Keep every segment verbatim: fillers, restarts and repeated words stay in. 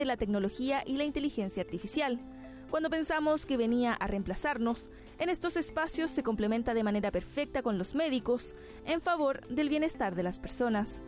de la tecnología y la inteligencia artificial. Cuando pensamos que venía a reemplazarnos, en estos espacios se complementa de manera perfecta con los médicos en favor del bienestar de las personas.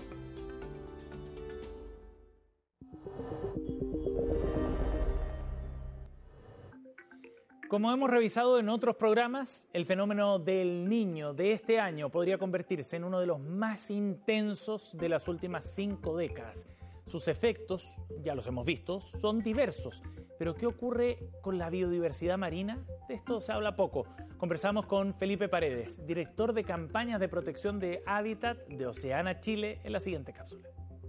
Como hemos revisado en otros programas, el fenómeno del Niño de este año podría convertirse en uno de los más intensos de las últimas cinco décadas. Sus efectos, ya los hemos visto, son diversos. Pero ¿qué ocurre con la biodiversidad marina? De esto se habla poco. Conversamos con Felipe Paredes, director de campañas de protección de hábitat de Oceana Chile, en la siguiente cápsula.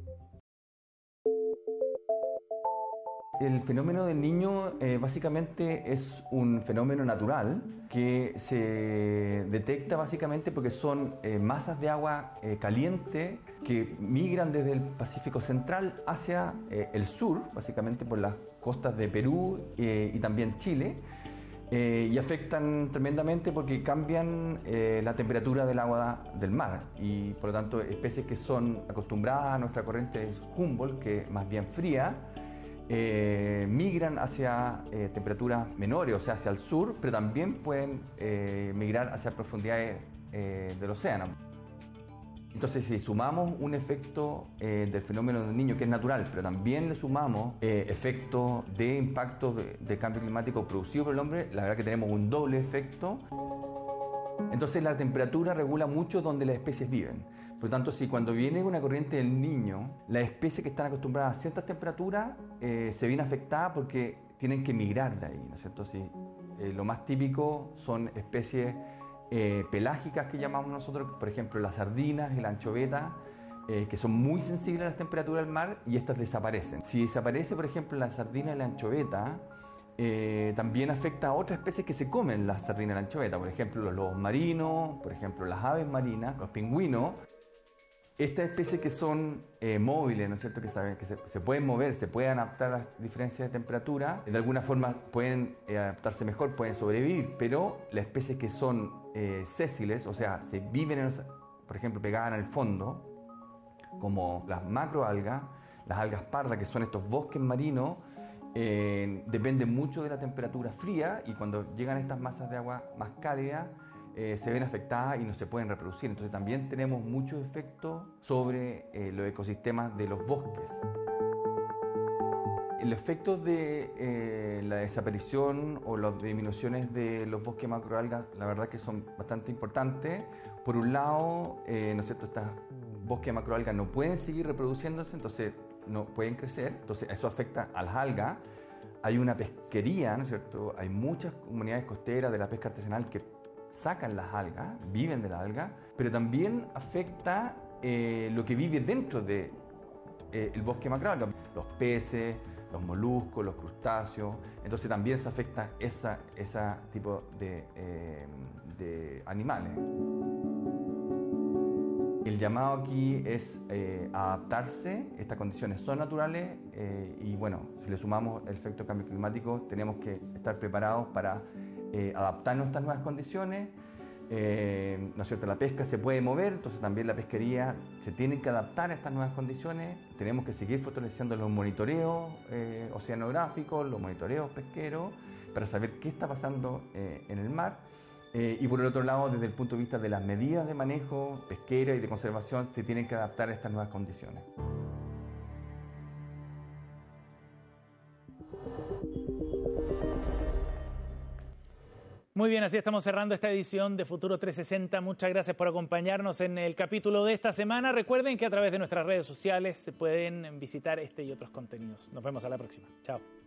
El fenómeno del Niño eh, básicamente es un fenómeno natural que se detecta básicamente porque son eh, masas de agua eh, caliente que migran desde el Pacífico Central hacia eh, el sur, básicamente por las costas de Perú eh, y también Chile, eh, y afectan tremendamente porque cambian eh, la temperatura del agua del mar y por lo tanto especies que son acostumbradas a nuestra corriente Humboldt, que es más bien fría, Eh, migran hacia eh, temperaturas menores, o sea, hacia el sur, pero también pueden eh, migrar hacia profundidades eh, del océano. Entonces, si sumamos un efecto eh, del fenómeno del Niño, que es natural, pero también le sumamos eh, efectos de impactos de, de cambio climático producido por el hombre, la verdad que tenemos un doble efecto. Entonces, la temperatura regula mucho donde las especies viven. Por lo tanto, si cuando viene una corriente del Niño, las especies que están acostumbradas a ciertas temperaturas eh, se ven afectadas porque tienen que migrar de ahí, ¿no es cierto? Si, eh, lo más típico son especies eh, pelágicas que llamamos nosotros, por ejemplo, las sardinas y la anchoveta, eh, que son muy sensibles a las temperaturas del mar y estas desaparecen. Si desaparece, por ejemplo, la sardina y la anchoveta, Eh, también afecta a otras especies que se comen la sardina y la anchoveta, por ejemplo los lobos marinos, por ejemplo las aves marinas, los pingüinos. Estas especies que son eh, móviles, ¿no es cierto?, que, saben, que se, se pueden mover, se pueden adaptar a las diferencias de temperatura, de alguna forma pueden eh, adaptarse mejor, pueden sobrevivir, pero las especies que son eh, sésiles, o sea, se viven, en, por ejemplo, pegadas en el fondo, como las macroalgas, las algas pardas, que son estos bosques marinos, Eh, depende mucho de la temperatura fría y cuando llegan estas masas de agua más cálidas eh, se ven afectadas y no se pueden reproducir. Entonces también tenemos muchos efectos sobre eh, los ecosistemas de los bosques. El efecto de eh, la desaparición o las disminuciones de los bosques macroalgas, la verdad que son bastante importantes. Por un lado, eh, ¿no es cierto?, estas bosques macroalgas no pueden seguir reproduciéndose, entonces no pueden crecer, entonces eso afecta a las algas. Hay una pesquería, ¿no es cierto? Hay muchas comunidades costeras de la pesca artesanal que sacan las algas, viven de la alga, pero también afecta eh, lo que vive dentro del de, eh, bosque macroalga, los peces, los moluscos, los crustáceos. Entonces también se afecta esa, ese tipo de, eh, de animales. El llamado aquí es eh, adaptarse, estas condiciones son naturales eh, y bueno, si le sumamos el efecto del cambio climático, tenemos que estar preparados para eh, adaptarnos a estas nuevas condiciones. Eh, ¿no es cierto? La pesca se puede mover, entonces también la pesquería se tiene que adaptar a estas nuevas condiciones. Tenemos que seguir fortaleciendo los monitoreos eh, oceanográficos, los monitoreos pesqueros, para saber qué está pasando eh, en el mar. Eh, y por el otro lado, desde el punto de vista de las medidas de manejo pesquera y de conservación, se tienen que adaptar a estas nuevas condiciones. Muy bien, así estamos cerrando esta edición de Futuro trescientos sesenta. Muchas gracias por acompañarnos en el capítulo de esta semana. Recuerden que a través de nuestras redes sociales se pueden visitar este y otros contenidos. Nos vemos a la próxima. Chao.